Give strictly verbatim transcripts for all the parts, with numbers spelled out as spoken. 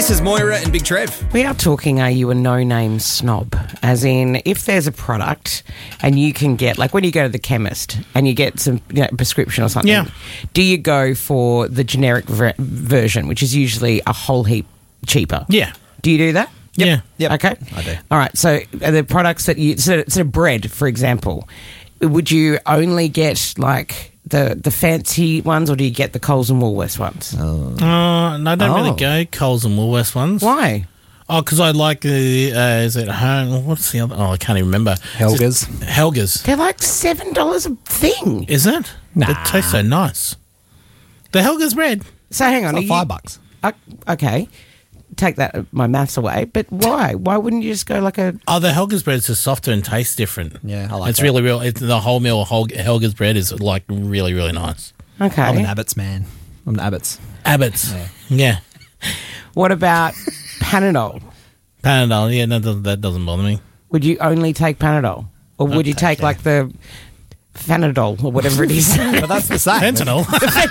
This is Moira and Big Trev. We are talking, are you a no-name snob? As in, if there's a product and you can get, like when you go to the chemist and you get some you know, prescription or something, Yeah. do you go for the generic ver- version, which is usually a whole heap cheaper? Yeah. Do you do that? Yeah. Yep. Okay. I do. All right. So are the products that you, so, so bread, for example, would you only get like the the fancy ones or do you get the Coles and Woolworths ones? Uh, no, I don't Oh. really go Coles and Woolworths ones. Why? Oh, because I like the, uh, is it home? What's the other? Oh, I can't even remember. Helga's. Helga's. They're like seven dollars a thing. Is it? Nah. It tastes so nice. The Helga's bread. So hang on. It's are like five you- bucks. Uh, okay. Take that my maths away, but why? Why wouldn't you just go like a? Oh, the Helga's bread is just softer and tastes different. Yeah, I like It's that. really real. It's, the whole meal Hel- Helga's bread is like really, really nice. Okay. I'm an Abbott's man. I'm an Abbott's. Abbott's. Yeah. Yeah. What about Panadol? Panadol. Yeah, that doesn't, that doesn't bother me. Would you only take Panadol, or would you take yeah. like the Fanadol or whatever it is? But that's the same. Fentanyl.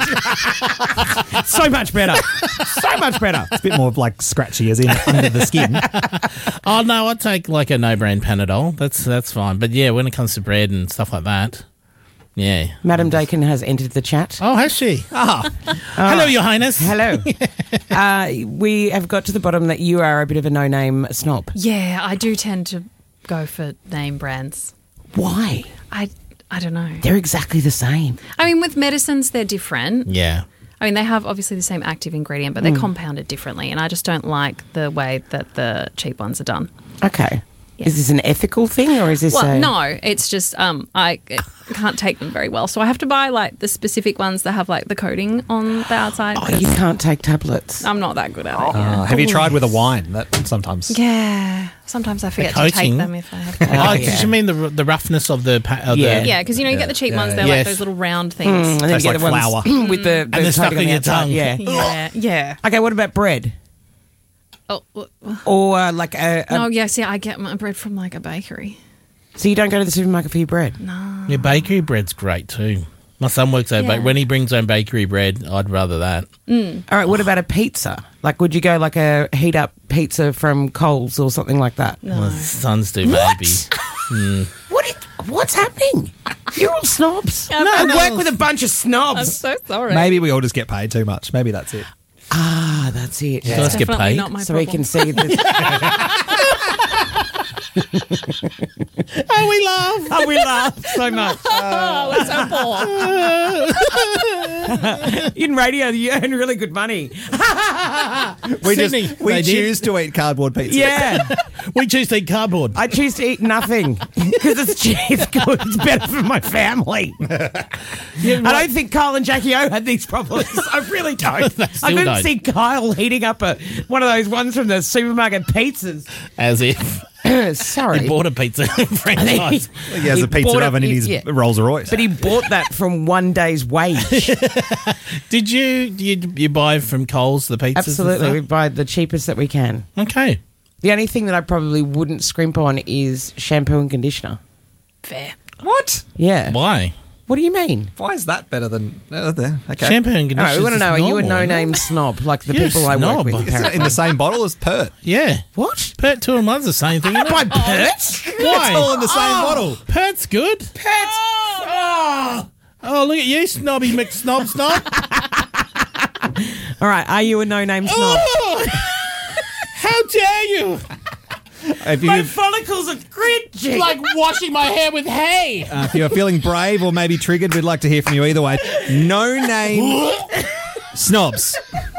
So much better. So much better. It's a bit more of like scratchy as in under the skin. Oh no, I'd take like a no-brand Panadol. That's that's fine. But yeah, when it comes to bread and stuff like that, yeah. Madam Dakin has entered the chat. Oh, has she? Ah, Hello, Your Highness. Hello. uh, we have got to the bottom that you are a bit of a no-name snob. Yeah, I do tend to go for name brands. Why? I I don't know. They're exactly the same. I mean, with medicines, they're different. Yeah. I mean, they have obviously the same active ingredient, but they're compounded differently, and I just don't like the way that the cheap ones are done. Okay. Yeah. Is this an ethical thing or is this Well, a... no, it's just um, I can't take them very well, so I have to buy like the specific ones that have like the coating on the outside. Oh, you can't take tablets. I'm not that good at it. uh, Yeah. have you tried with a wine? That sometimes. Yeah, sometimes I forget to take coating? them if I have. Oh, To. yeah. did you mean the the roughness of the pa- of Yeah. the, Yeah, because you know you get the cheap Yeah, ones; they're yeah. like Yes. those little round things. Mm, and then Tastes you get like the ones flour. with the, And they're the stuck coating on the your outside. tongue. Yeah. Yeah, yeah. Okay, what about bread? Oh, well, Or uh, like a, a no, yeah. See, I get my bread from like a bakery. so you don't go to the supermarket for your bread? Yeah, bakery bread's great too. My son works at Yeah. ba- when he brings home bakery bread, I'd rather that. All right, what about a pizza? Like, would you go like a heat up pizza from Coles or something like that? No. My sons do What? maybe. What? Is, what's happening? You're all snobs. No, I no. work with a bunch of I'm snobs. so sorry. Maybe we all just get paid too much. Maybe that's it. Ah, that's it. So let's get Definitely paid. not my So we problem. can see that. Oh, we laugh. Oh, we laugh so much. Oh, we're so poor. In radio, you earn really good money. We Sydney, just we they did. choose to eat cardboard pizza. Yeah, We choose to eat cardboard. I choose to eat nothing because it's cheap. It's good. It's better for my family. I don't think Kyle and Jackie O had these problems. I really don't. They I still couldn't don't. see Kyle heating up a one of those ones from the supermarket pizzas. As if Sorry. he bought a pizza franchise. He has He a pizza bought it- oven in his yeah. Rolls Royce. But he bought that from one day's wage. Did you, you you buy from Coles the pizzas? and Absolutely. We stuff? buy the cheapest that we can. Okay. The only thing that I probably wouldn't scrimp on is shampoo and conditioner. Fair. What? Yeah. Why? What do you mean? Why is that better than uh, the- okay? Shampoo and All conditioner. right, we want to know, are you a no-name snob like the You're a people I snob. work with? Is it in the same bottle as Pert? Yeah. What? Pert two and one's the same thing. I don't Isn't buy it? Perts. It's all in the same bottle. Pert's good. Perts. Oh, oh, look at you, snobby McSnob snob. All right, are you a no-name snob? Oh, how dare you? If, you, My follicles are cringing. Like washing my hair with hay. uh, if you're feeling brave or maybe triggered, we'd like to hear from you either way. No name snobs.